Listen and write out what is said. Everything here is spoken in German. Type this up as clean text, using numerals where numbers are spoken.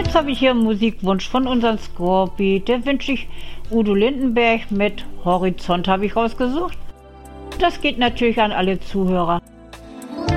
Jetzt habe ich hier einen Musikwunsch von unserem Scorpi. Der wünsche ich Udo Lindenberg mit Horizont, habe ich rausgesucht. Das geht natürlich an alle Zuhörer.